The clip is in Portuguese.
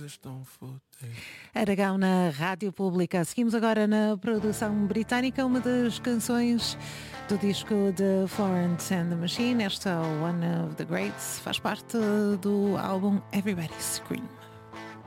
Aragão na Rádio Pública. Seguimos agora na produção britânica, uma das canções do disco de Florence and the Machine. Esta One of the Greats faz parte do álbum Everybody Scream.